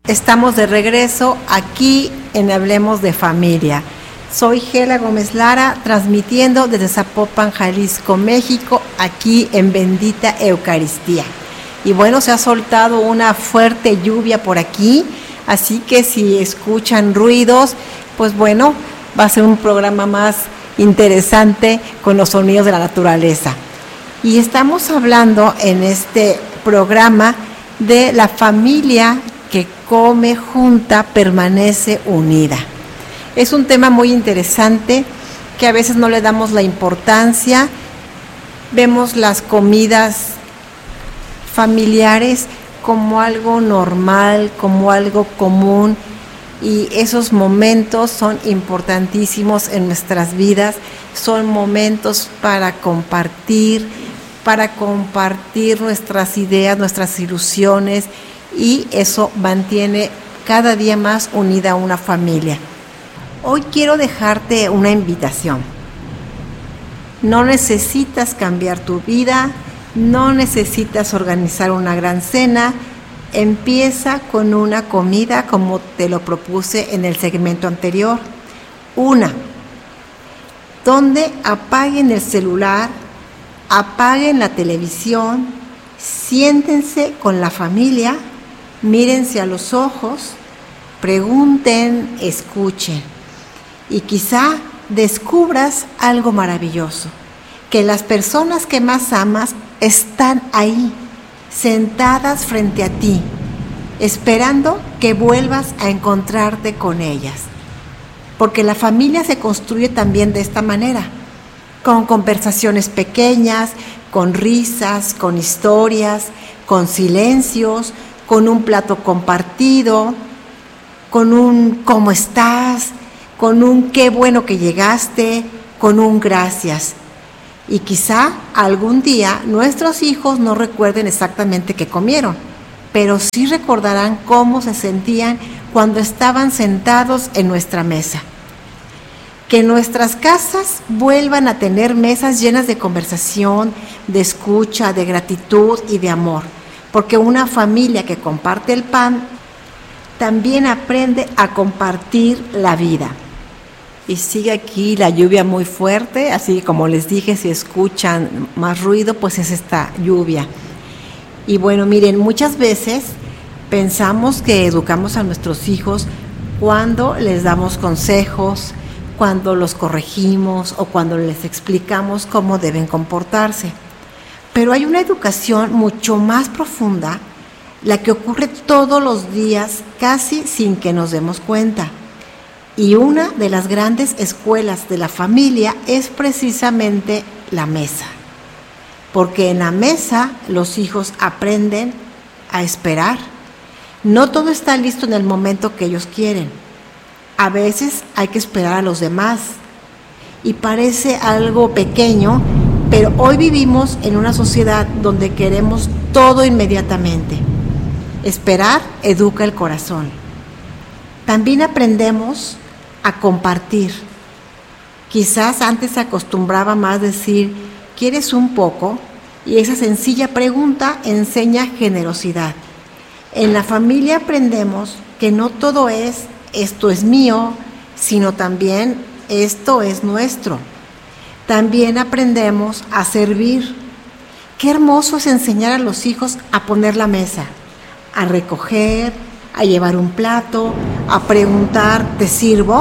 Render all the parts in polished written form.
Estamos de regreso aquí en Hablemos de Familia. Soy Gela Gómez Lara, transmitiendo desde Zapopan, Jalisco, México, aquí en Bendita Eucaristía. Y bueno, se ha soltado una fuerte lluvia por aquí, así que si escuchan ruidos, pues bueno, va a ser un programa más interesante con los sonidos de la naturaleza. Y estamos hablando en este programa de la familia que come junta, permanece unida. Es un tema muy interesante que a veces no le damos la importancia. Vemos las comidas familiares como algo normal, como algo común, y esos momentos son importantísimos en nuestras vidas. Son momentos para compartir nuestras ideas, nuestras ilusiones, y eso mantiene cada día más unida a una familia. Hoy quiero dejarte una invitación. No necesitas cambiar tu vida, no necesitas organizar una gran cena. Empieza con una comida como te lo propuse en el segmento anterior. Donde apaguen el celular, apaguen la televisión, siéntense con la familia, mírense a los ojos, pregunten, escuchen, y quizá descubras algo maravilloso, que las personas que más amas están ahí, sentadas frente a ti, esperando que vuelvas a encontrarte con ellas. Porque la familia se construye también de esta manera, con conversaciones pequeñas, con risas, con historias, con silencios, con un plato compartido, con un ¿cómo estás?, con un qué bueno que llegaste, con un gracias. Y quizá algún día nuestros hijos no recuerden exactamente qué comieron, pero sí recordarán cómo se sentían cuando estaban sentados en nuestra mesa. Que nuestras casas vuelvan a tener mesas llenas de conversación, de escucha, de gratitud y de amor, porque una familia que comparte el pan también aprende a compartir la vida. Y sigue aquí la lluvia muy fuerte, así como les dije, si escuchan más ruido, pues es esta lluvia. Y bueno, miren, muchas veces pensamos que educamos a nuestros hijos cuando les damos consejos, cuando los corregimos o cuando les explicamos cómo deben comportarse. Pero hay una educación mucho más profunda, la que ocurre todos los días, casi sin que nos demos cuenta. Y una de las grandes escuelas de la familia es precisamente la mesa. Porque en la mesa los hijos aprenden a esperar. No todo está listo en el momento que ellos quieren. A veces hay que esperar a los demás. Y parece algo pequeño, pero hoy vivimos en una sociedad donde queremos todo inmediatamente. Esperar educa el corazón. También aprendemos a compartir. Quizás antes se acostumbraba más decir, ¿quieres un poco? Y esa sencilla pregunta enseña generosidad. En la familia aprendemos que no todo es esto es mío, sino también esto es nuestro. También aprendemos a servir. Qué hermoso es enseñar a los hijos a poner la mesa, a recoger, a llevar un plato, a preguntar, ¿te sirvo?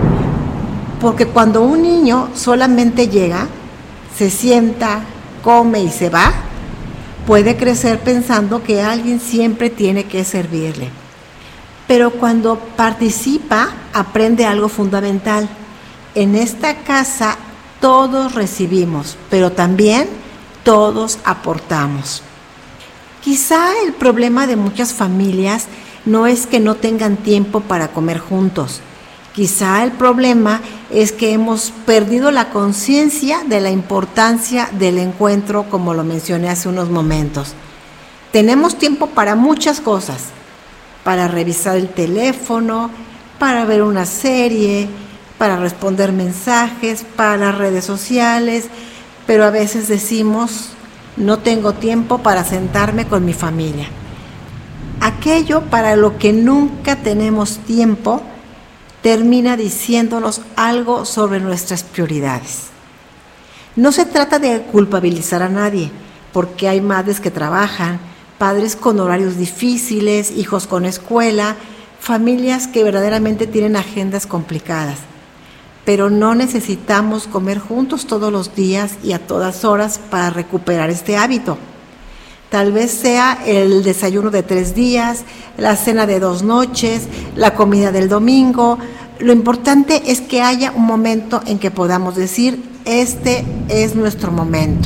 Porque cuando un niño solamente llega, se sienta, come y se va, puede crecer pensando que alguien siempre tiene que servirle. Pero cuando participa, aprende algo fundamental. En esta casa todos recibimos, pero también todos aportamos. Quizá el problema de muchas familias no es que no tengan tiempo para comer juntos. Quizá el problema es que hemos perdido la conciencia de la importancia del encuentro, como lo mencioné hace unos momentos. Tenemos tiempo para muchas cosas, para revisar el teléfono, para ver una serie, para responder mensajes, para las redes sociales, pero a veces decimos, no tengo tiempo para sentarme con mi familia. Aquello para lo que nunca tenemos tiempo termina diciéndonos algo sobre nuestras prioridades. No se trata de culpabilizar a nadie, porque hay madres que trabajan, padres con horarios difíciles, hijos con escuela, familias que verdaderamente tienen agendas complicadas. Pero no necesitamos comer juntos todos los días y a todas horas para recuperar este hábito. Tal vez sea el desayuno de 3 días, la cena de 2 noches, la comida del domingo. Lo importante es que haya un momento en que podamos decir, este es nuestro momento.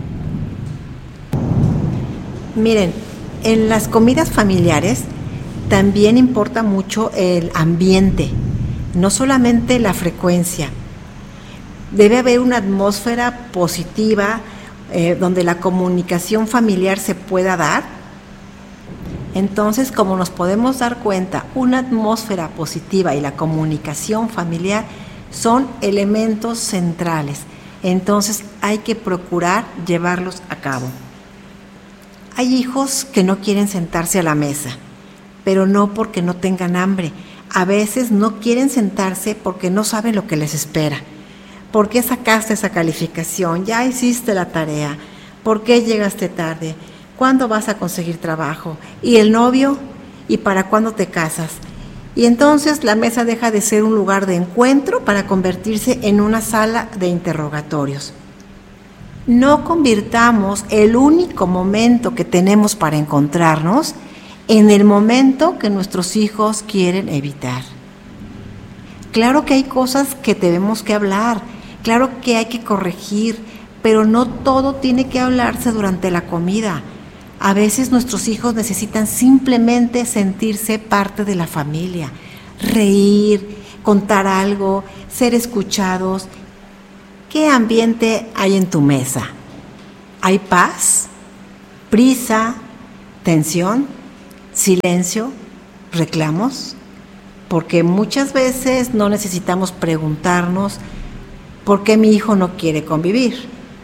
Miren, en las comidas familiares también importa mucho el ambiente, no solamente la frecuencia. Debe haber una atmósfera positiva, donde la comunicación familiar se pueda dar. Entonces, como nos podemos dar cuenta, una atmósfera positiva y la comunicación familiar son elementos centrales. Entonces, hay que procurar llevarlos a cabo. Hay hijos que no quieren sentarse a la mesa, pero no porque no tengan hambre. A veces no quieren sentarse porque no saben lo que les espera. ¿Por qué sacaste esa calificación? ¿Ya hiciste la tarea? ¿Por qué llegaste tarde? ¿Cuándo vas a conseguir trabajo? ¿Y el novio? ¿Y para cuándo te casas? Y entonces la mesa deja de ser un lugar de encuentro para convertirse en una sala de interrogatorios. No convirtamos el único momento que tenemos para encontrarnos en el momento que nuestros hijos quieren evitar. Claro que hay cosas que tenemos que hablar, claro que hay que corregir, pero no todo tiene que hablarse durante la comida. A veces nuestros hijos necesitan simplemente sentirse parte de la familia, reír, contar algo, ser escuchados. ¿Qué ambiente hay en tu mesa? ¿Hay paz? ¿Prisa? ¿Tensión? ¿Silencio? ¿Reclamos? Porque muchas veces no necesitamos preguntarnos por qué mi hijo no quiere convivir,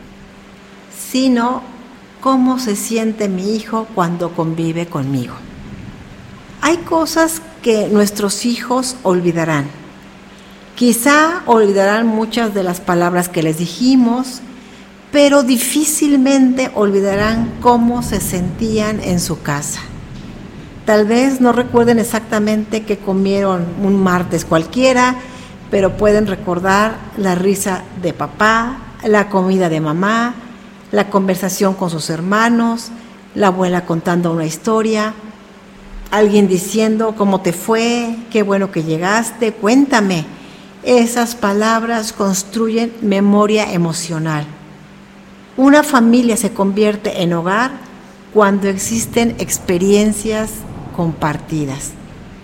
sino cómo se siente mi hijo cuando convive conmigo. Hay cosas que nuestros hijos olvidarán. Quizá olvidarán muchas de las palabras que les dijimos, pero difícilmente olvidarán cómo se sentían en su casa. Tal vez no recuerden exactamente qué comieron un martes cualquiera, pero pueden recordar la risa de papá, la comida de mamá, la conversación con sus hermanos, la abuela contando una historia, alguien diciendo cómo te fue, qué bueno que llegaste, cuéntame. Esas palabras construyen memoria emocional. Una familia se convierte en hogar cuando existen experiencias compartidas.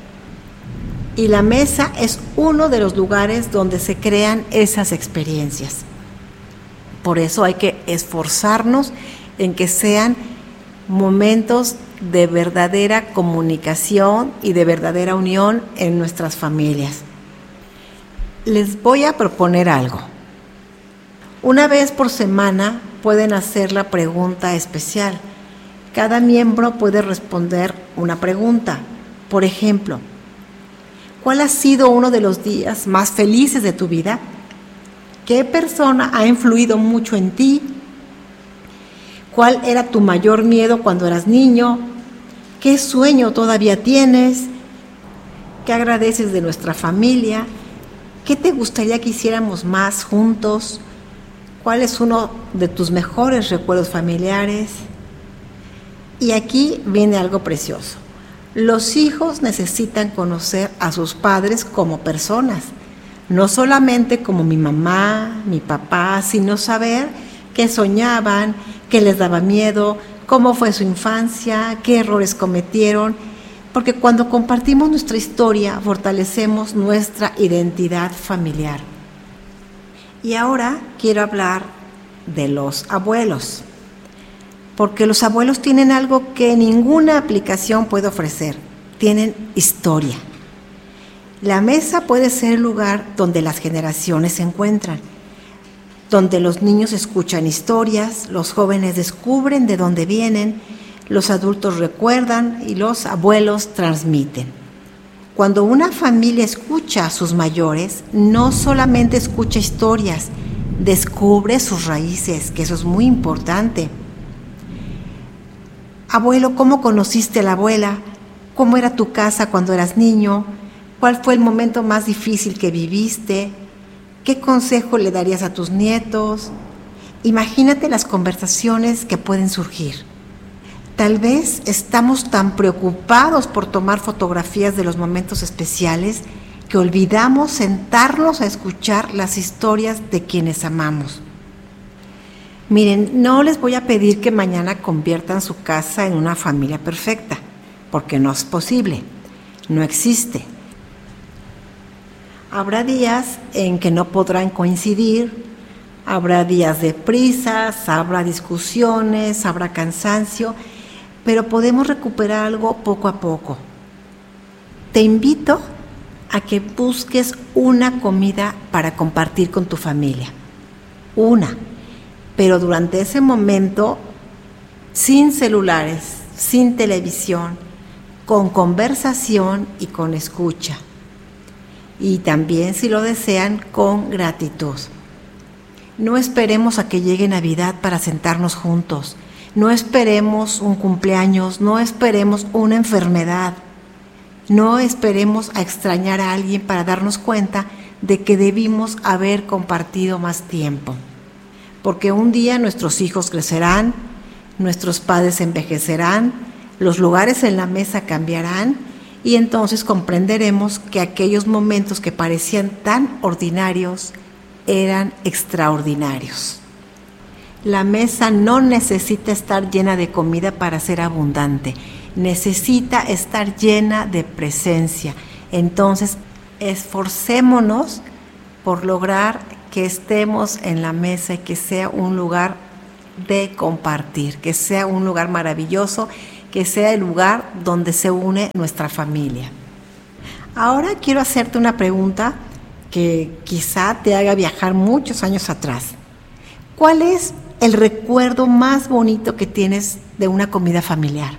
Y la mesa es uno de los lugares donde se crean esas experiencias. Por eso hay que esforzarnos en que sean momentos de verdadera comunicación y de verdadera unión en nuestras familias. Les voy a proponer algo. Una vez por semana pueden hacer la pregunta especial. Cada miembro puede responder una pregunta. Por ejemplo, ¿cuál ha sido uno de los días más felices de tu vida? ¿Qué persona ha influido mucho en ti? ¿Cuál era tu mayor miedo cuando eras niño? ¿Qué sueño todavía tienes? ¿Qué agradeces de nuestra familia? ¿Qué te gustaría que hiciéramos más juntos? ¿Cuál es uno de tus mejores recuerdos familiares? Y aquí viene algo precioso. Los hijos necesitan conocer a sus padres como personas, no solamente como mi mamá, mi papá, sino saber qué soñaban, qué les daba miedo, cómo fue su infancia, qué errores cometieron, porque cuando compartimos nuestra historia fortalecemos nuestra identidad familiar. Y ahora quiero hablar de los abuelos, porque los abuelos tienen algo que ninguna aplicación puede ofrecer, tienen historia. La mesa puede ser el lugar donde las generaciones se encuentran, donde los niños escuchan historias, los jóvenes descubren de dónde vienen, los adultos recuerdan y los abuelos transmiten. Cuando una familia escucha a sus mayores, no solamente escucha historias, descubre sus raíces, que eso es muy importante. Abuelo, ¿cómo conociste a la abuela? ¿Cómo era tu casa cuando eras niño? ¿Cuál fue el momento más difícil que viviste? ¿Qué consejo le darías a tus nietos? Imagínate las conversaciones que pueden surgir. Tal vez estamos tan preocupados por tomar fotografías de los momentos especiales que olvidamos sentarnos a escuchar las historias de quienes amamos. Miren, no les voy a pedir que mañana conviertan su casa en una familia perfecta, porque no es posible, no existe. Habrá días en que no podrán coincidir, habrá días de prisas, habrá discusiones, habrá cansancio, pero podemos recuperar algo poco a poco. Te invito a que busques una comida para compartir con tu familia. Pero durante ese momento, sin celulares, sin televisión, con conversación y con escucha. Y también, si lo desean, con gratitud. No esperemos a que llegue Navidad para sentarnos juntos. No esperemos un cumpleaños, no esperemos una enfermedad. No esperemos a extrañar a alguien para darnos cuenta de que debimos haber compartido más tiempo. Porque un día nuestros hijos crecerán, nuestros padres envejecerán, los lugares en la mesa cambiarán y entonces comprenderemos que aquellos momentos que parecían tan ordinarios eran extraordinarios. La mesa no necesita estar llena de comida para ser abundante, necesita estar llena de presencia. Entonces, esforcémonos por lograr que estemos en la mesa y que sea un lugar de compartir, que sea un lugar maravilloso, que sea el lugar donde se une nuestra familia. Ahora quiero hacerte una pregunta que quizá te haga viajar muchos años atrás. ¿Cuál es el recuerdo más bonito que tienes de una comida familiar?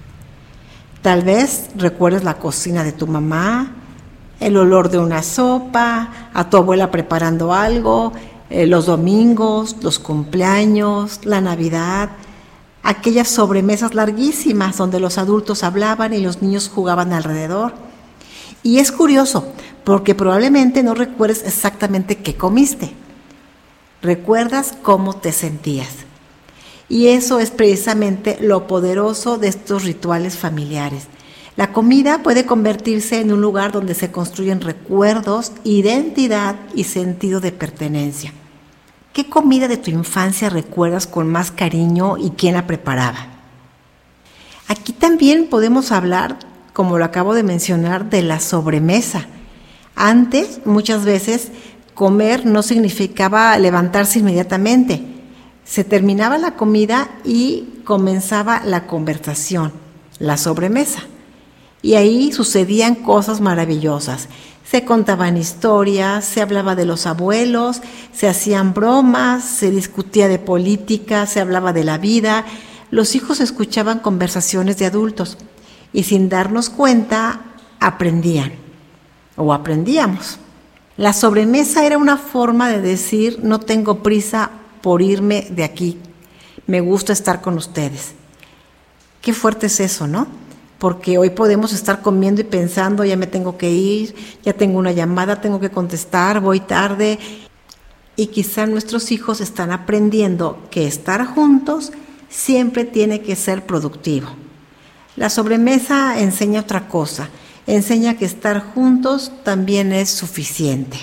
Tal vez recuerdes la cocina de tu mamá, el olor de una sopa, a tu abuela preparando algo, los domingos, los cumpleaños, la Navidad, aquellas sobremesas larguísimas donde los adultos hablaban y los niños jugaban alrededor. Y es curioso, porque probablemente no recuerdes exactamente qué comiste. Recuerdas cómo te sentías. Y eso es precisamente lo poderoso de estos rituales familiares. La comida puede convertirse en un lugar donde se construyen recuerdos, identidad y sentido de pertenencia. ¿Qué comida de tu infancia recuerdas con más cariño y quién la preparaba? Aquí también podemos hablar, como lo acabo de mencionar, de la sobremesa. Antes, muchas veces, comer no significaba levantarse inmediatamente. Se terminaba la comida y comenzaba la conversación, la sobremesa. Y ahí sucedían cosas maravillosas. Se contaban historias, se hablaba de los abuelos, se hacían bromas, se discutía de política, se hablaba de la vida. Los hijos escuchaban conversaciones de adultos y sin darnos cuenta aprendían o aprendíamos. La sobremesa era una forma de decir: no tengo prisa por irme de aquí, me gusta estar con ustedes. Qué fuerte es eso, ¿no? Porque hoy podemos estar comiendo y pensando: ya me tengo que ir, ya tengo una llamada, tengo que contestar, voy tarde. Y quizá nuestros hijos están aprendiendo que estar juntos siempre tiene que ser productivo. La sobremesa enseña otra cosa, enseña que estar juntos también es suficiente.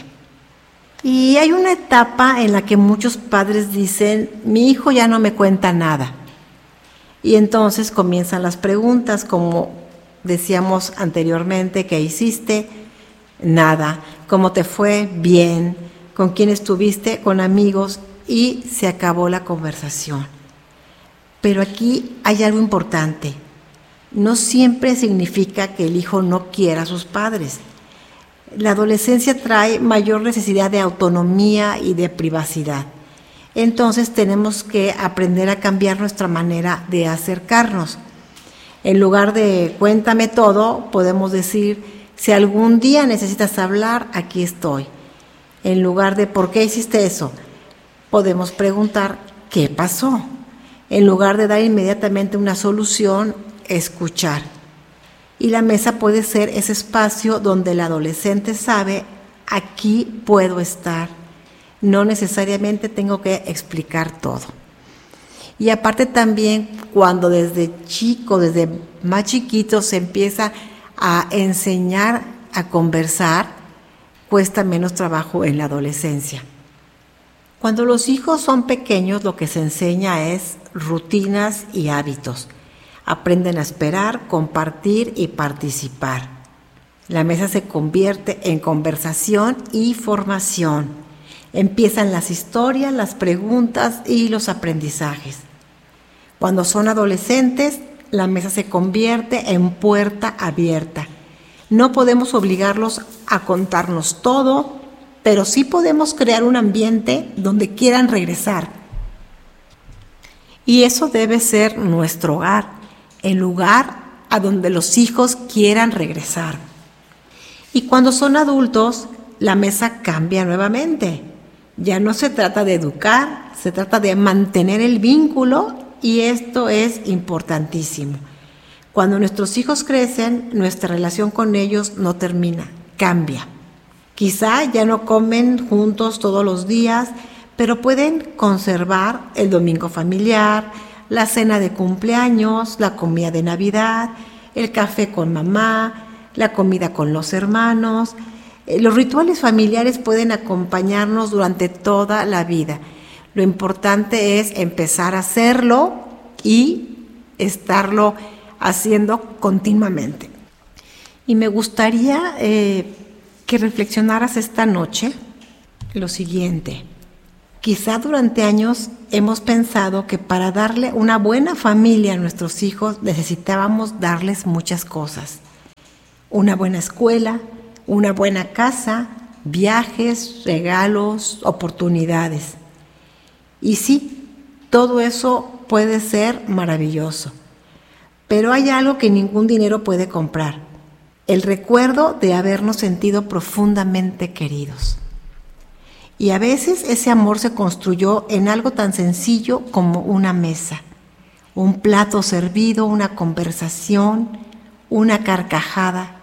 Y hay una etapa en la que muchos padres dicen: mi hijo ya no me cuenta nada. Y entonces comienzan las preguntas, como decíamos anteriormente: ¿qué hiciste? Nada. ¿Cómo te fue? Bien. ¿Con quién estuviste? Con amigos. Y se acabó la conversación. Pero aquí hay algo importante. No siempre significa que el hijo no quiera a sus padres. La adolescencia trae mayor necesidad de autonomía y de privacidad. Entonces tenemos que aprender a cambiar nuestra manera de acercarnos. En lugar de cuéntame todo, podemos decir, si algún día necesitas hablar, aquí estoy. En lugar de ¿por qué hiciste eso?, podemos preguntar ¿qué pasó? En lugar de dar inmediatamente una solución, escuchar. Y la mesa puede ser ese espacio donde el adolescente sabe, aquí puedo estar. No necesariamente tengo que explicar todo. Y aparte también cuando desde chico, desde más chiquito se empieza a enseñar a conversar, cuesta menos trabajo en la adolescencia. Cuando los hijos son pequeños, lo que se enseña es rutinas y hábitos. Aprenden a esperar, compartir y participar. La mesa se convierte en conversación y formación. Empiezan las historias, las preguntas y los aprendizajes. Cuando son adolescentes, la mesa se convierte en puerta abierta. No podemos obligarlos a contarnos todo, pero sí podemos crear un ambiente donde quieran regresar. Y eso debe ser nuestro hogar, el lugar a donde los hijos quieran regresar. Y cuando son adultos, la mesa cambia nuevamente. Ya no se trata de educar, se trata de mantener el vínculo, y esto es importantísimo. Cuando nuestros hijos crecen, nuestra relación con ellos no termina, cambia. Quizá ya no comen juntos todos los días, pero pueden conservar el domingo familiar, la cena de cumpleaños, la comida de Navidad, el café con mamá, la comida con los hermanos. Los rituales familiares pueden acompañarnos durante toda la vida. Lo importante es empezar a hacerlo y estarlo haciendo continuamente. Y me gustaría que reflexionaras esta noche lo siguiente. Quizá durante años hemos pensado que para darle una buena familia a nuestros hijos necesitábamos darles muchas cosas. Una buena escuela, una buena casa, viajes, regalos, oportunidades. Y sí, todo eso puede ser maravilloso, pero hay algo que ningún dinero puede comprar: el recuerdo de habernos sentido profundamente queridos. Y a veces ese amor se construyó en algo tan sencillo como una mesa, un plato servido, una conversación, una carcajada,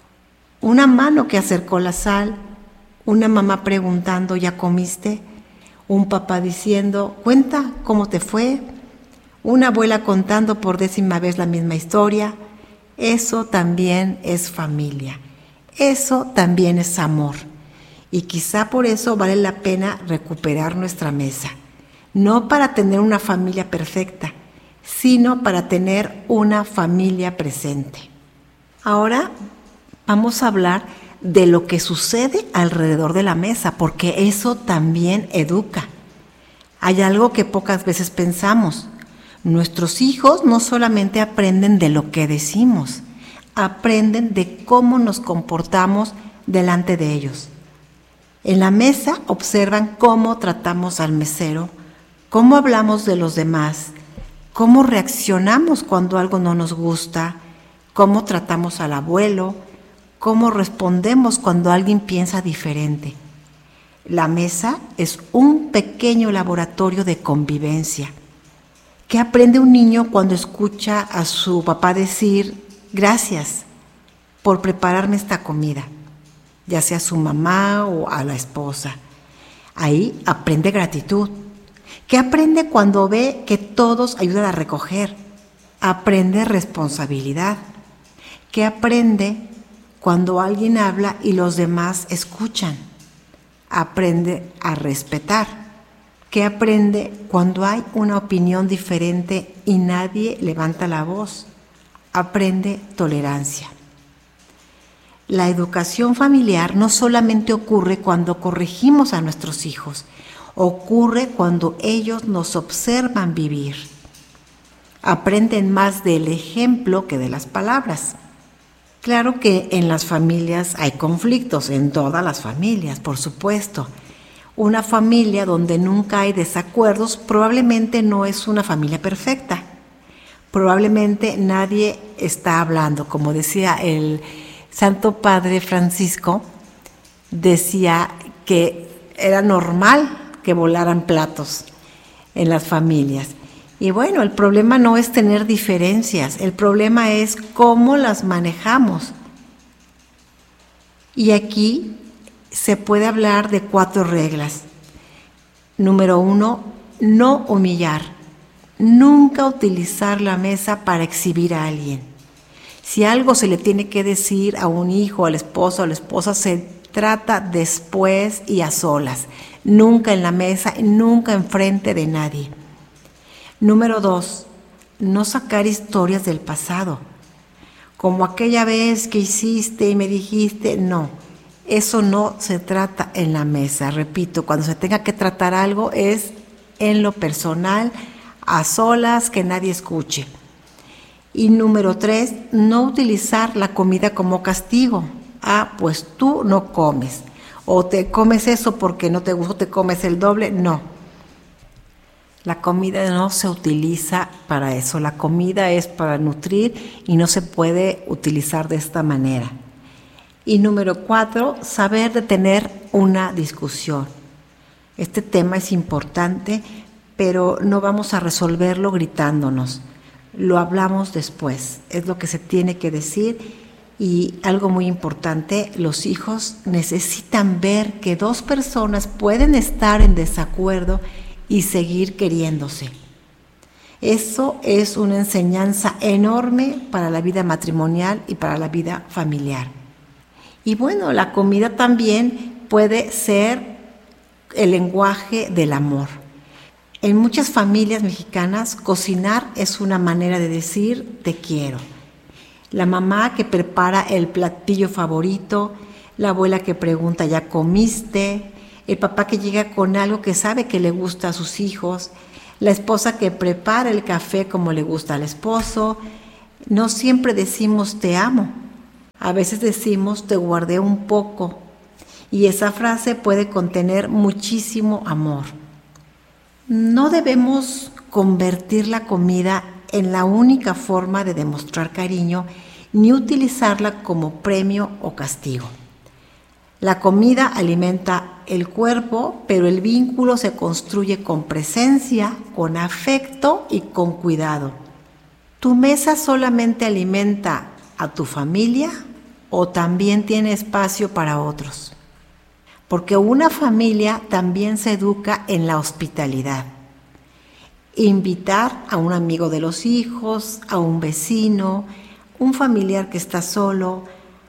una mano que acercó la sal, una mamá preguntando ¿ya comiste?, un papá diciendo cuenta cómo te fue, una abuela contando por 10ª vez la misma historia. Eso también es familia, eso también es amor. Y quizá por eso vale la pena recuperar nuestra mesa, no para tener una familia perfecta, sino para tener una familia presente. Ahora vamos a hablar de lo que sucede alrededor de la mesa, porque eso también educa. Hay algo que pocas veces pensamos. Nuestros hijos no solamente aprenden de lo que decimos, aprenden de cómo nos comportamos delante de ellos. En la mesa observan cómo tratamos al mesero, cómo hablamos de los demás, cómo reaccionamos cuando algo no nos gusta, cómo tratamos al abuelo, cómo respondemos cuando alguien piensa diferente. La mesa es un pequeño laboratorio de convivencia. ¿Qué aprende un niño cuando escucha a su papá decir gracias por prepararme esta comida? Ya sea a su mamá o a la esposa. Ahí aprende gratitud. ¿Qué aprende cuando ve que todos ayudan a recoger? Aprende responsabilidad. ¿Qué aprende cuando alguien habla y los demás escuchan? Aprende a respetar. ¿Qué aprende cuando hay una opinión diferente y nadie levanta la voz? Aprende tolerancia. La educación familiar no solamente ocurre cuando corregimos a nuestros hijos, ocurre cuando ellos nos observan vivir. Aprenden más del ejemplo que de las palabras. Claro que en las familias hay conflictos, en todas las familias, por supuesto. Una familia donde nunca hay desacuerdos probablemente no es una familia perfecta. probablemente nadie está hablando. Como decía el Santo Padre Francisco, decía que era normal que volaran platos en las familias. Y bueno, el problema no es tener diferencias, el problema es cómo las manejamos. Y aquí se puede hablar de 4 reglas. Número 1, no humillar. Nunca utilizar la mesa para exhibir a alguien. Si algo se le tiene que decir a un hijo, al esposo, a la esposa, se trata después y a solas. Nunca en la mesa, nunca enfrente de nadie. Número 2, no sacar historias del pasado. Como aquella vez que hiciste y me dijiste, no. Eso no se trata en la mesa. Repito, cuando se tenga que tratar algo es en lo personal, a solas, que nadie escuche. Y número 3, no utilizar la comida como castigo. Pues tú no comes. O te comes eso porque no te gustó, te comes el doble. No. La comida no se utiliza para eso. La comida es para nutrir y no se puede utilizar de esta manera. Y número 4, saber detener una discusión. Este tema es importante, pero no vamos a resolverlo gritándonos. Lo hablamos después, es lo que se tiene que decir. Y algo muy importante, los hijos necesitan ver que 2 personas pueden estar en desacuerdo y seguir queriéndose. Eso es una enseñanza enorme para la vida matrimonial y para la vida familiar. Y bueno, la comida también puede ser el lenguaje del amor. En muchas familias mexicanas, cocinar es una manera de decir te quiero. La mamá que prepara el platillo favorito, la abuela que pregunta ¿ya comiste?, el papá que llega con algo que sabe que le gusta a sus hijos, la esposa que prepara el café como le gusta al esposo. No siempre decimos te amo, a veces decimos te guardé un poco, y esa frase puede contener muchísimo amor. No debemos convertir la comida en la única forma de demostrar cariño, ni utilizarla como premio o castigo. La comida alimenta el cuerpo, pero el vínculo se construye con presencia, con afecto y con cuidado. ¿Tu mesa solamente alimenta a tu familia o también tiene espacio para otros? Porque una familia también se educa en la hospitalidad. Invitar a un amigo de los hijos, a un vecino, un familiar que está solo,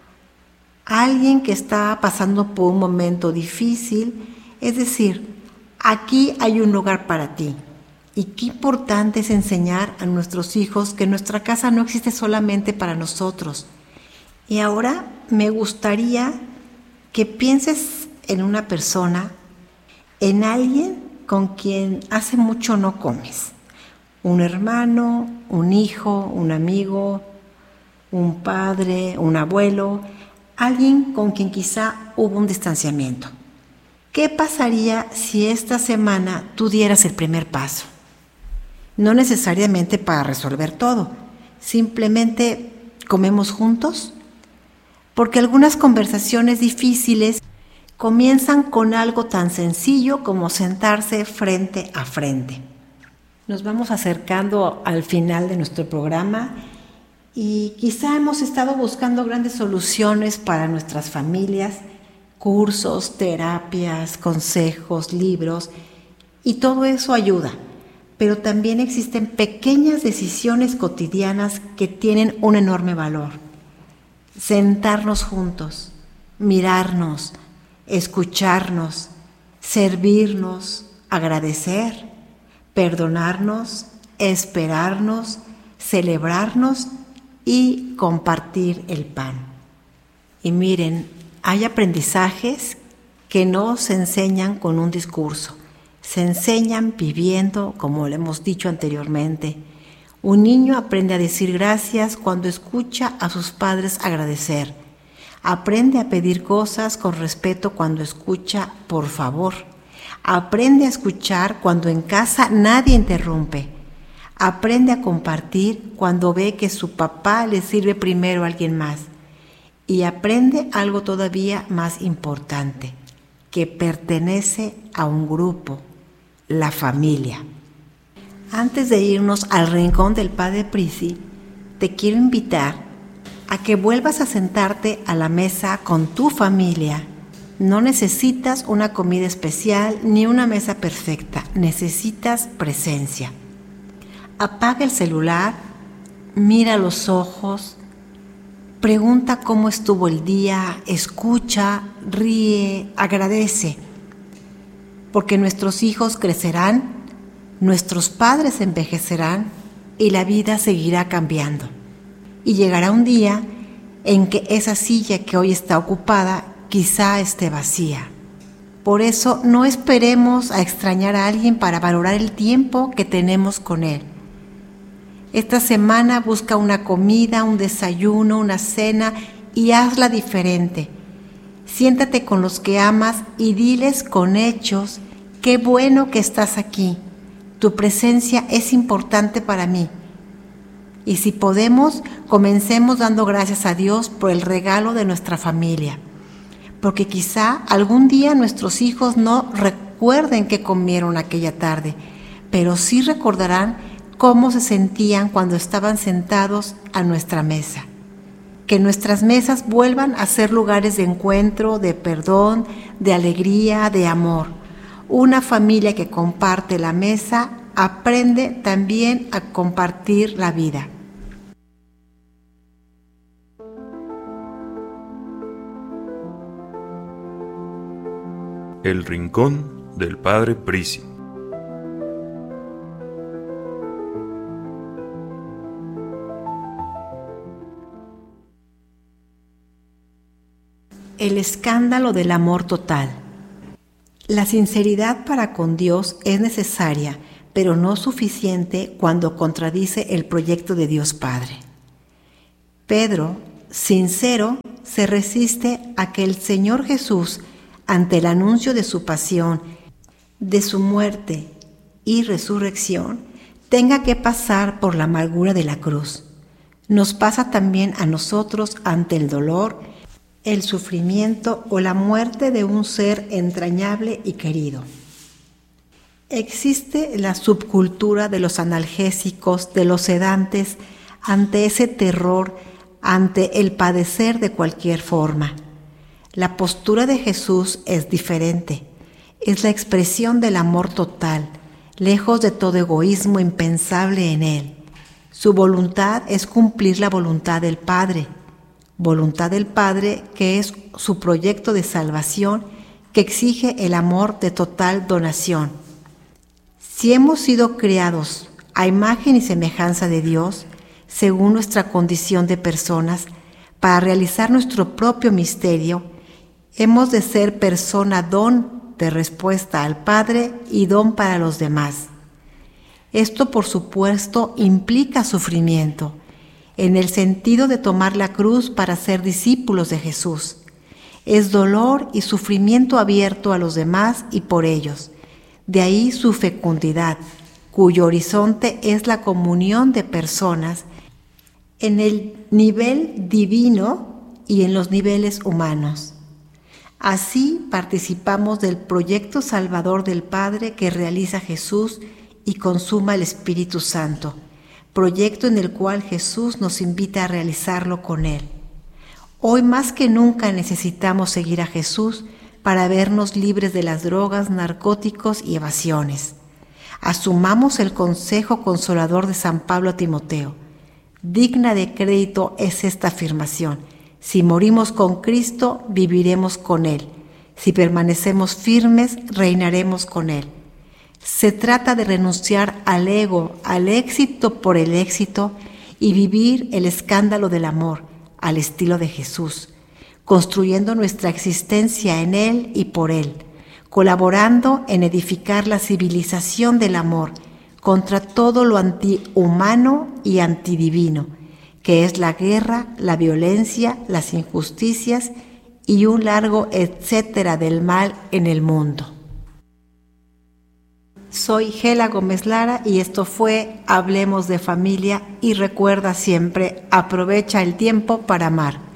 a alguien que está pasando por un momento difícil. Es decir, aquí hay un lugar para ti. Y qué importante es enseñar a nuestros hijos que nuestra casa no existe solamente para nosotros. Y ahora me gustaría que pienses en una persona, en alguien con quien hace mucho no comes. Un hermano, un hijo, un amigo, un padre, un abuelo, alguien con quien quizá hubo un distanciamiento. ¿Qué pasaría si esta semana tú dieras el primer paso? No necesariamente para resolver todo, simplemente comemos juntos, porque algunas conversaciones difíciles comienzan con algo tan sencillo como sentarse frente a frente. Nos vamos acercando al final de nuestro programa y quizá hemos estado buscando grandes soluciones para nuestras familias, cursos, terapias, consejos, libros, y todo eso ayuda. Pero también existen pequeñas decisiones cotidianas que tienen un enorme valor. Sentarnos juntos, mirarnos, escucharnos, servirnos, agradecer, perdonarnos, esperarnos, celebrarnos y compartir el pan. Y miren, hay aprendizajes que no se enseñan con un discurso, se enseñan viviendo, como lo hemos dicho anteriormente. Un niño aprende a decir gracias cuando escucha a sus padres agradecer. Aprende a pedir cosas con respeto cuando escucha por favor. Aprende a escuchar cuando en casa nadie interrumpe. Aprende a compartir cuando ve que su papá le sirve primero a alguien más. Y aprende algo todavía más importante, que pertenece a un grupo, la familia. Antes de irnos al rincón del Padre Prisi, te quiero invitar a que vuelvas a sentarte a la mesa con tu familia. No necesitas una comida especial ni una mesa perfecta, necesitas presencia. Apaga el celular, mira a los ojos, pregunta cómo estuvo el día, escucha, ríe, agradece. Porque nuestros hijos crecerán, nuestros padres envejecerán y la vida seguirá cambiando. Y llegará un día en que esa silla que hoy está ocupada quizá esté vacía. Por eso no esperemos a extrañar a alguien para valorar el tiempo que tenemos con él. Esta semana busca una comida, un desayuno, una cena y hazla diferente. Siéntate con los que amas y diles con hechos: qué bueno que estás aquí. Tu presencia es importante para mí. Y si podemos, comencemos dando gracias a Dios por el regalo de nuestra familia. Porque quizá algún día nuestros hijos no recuerden qué comieron aquella tarde, pero sí recordarán cómo se sentían cuando estaban sentados a nuestra mesa. Que nuestras mesas vuelvan a ser lugares de encuentro, de perdón, de alegría, de amor. Una familia que comparte la mesa aprende también a compartir la vida. El rincón del Padre Prisi. El escándalo del amor total. La sinceridad para con Dios es necesaria, pero no suficiente cuando contradice el proyecto de Dios Padre. Pedro, sincero, se resiste a que el Señor Jesús, ante el anuncio de su pasión, de su muerte y resurrección, tenga que pasar por la amargura de la cruz. Nos pasa también a nosotros ante el dolor, el sufrimiento o la muerte de un ser entrañable y querido. Existe la subcultura de los analgésicos, de los sedantes, ante ese terror, ante el padecer de cualquier forma. La postura de Jesús es diferente, es la expresión del amor total, lejos de todo egoísmo impensable en él. Su voluntad es cumplir la voluntad del Padre que es su proyecto de salvación que exige el amor de total donación. Si hemos sido creados a imagen y semejanza de Dios, según nuestra condición de personas, para realizar nuestro propio misterio, hemos de ser persona don de respuesta al Padre y don para los demás. Esto, por supuesto, implica sufrimiento, en el sentido de tomar la cruz para ser discípulos de Jesús. Es dolor y sufrimiento abierto a los demás y por ellos. De ahí su fecundidad, cuyo horizonte es la comunión de personas en el nivel divino y en los niveles humanos. Así participamos del proyecto salvador del Padre que realiza Jesús y consuma el Espíritu Santo, proyecto en el cual Jesús nos invita a realizarlo con Él. Hoy más que nunca necesitamos seguir a Jesús para vernos libres de las drogas, narcóticos y evasiones. Asumamos el consejo consolador de San Pablo a Timoteo. Digna de crédito es esta afirmación: si morimos con Cristo, viviremos con Él. Si permanecemos firmes, reinaremos con Él. Se trata de renunciar al ego, al éxito por el éxito y vivir el escándalo del amor, al estilo de Jesús, construyendo nuestra existencia en Él y por Él, colaborando en edificar la civilización del amor contra todo lo antihumano y antidivino, que es la guerra, la violencia, las injusticias y un largo etcétera del mal en el mundo. Soy Gela Gómez Lara y esto fue Hablemos de Familia, y recuerda siempre, aprovecha el tiempo para amar.